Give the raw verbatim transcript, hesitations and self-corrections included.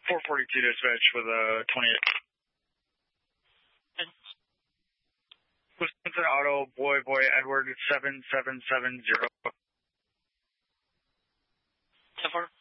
four forty-two dispatch with a twenty-eight. Wisconsin Auto, boy, boy, Edward, seven seven seven zero. ten four.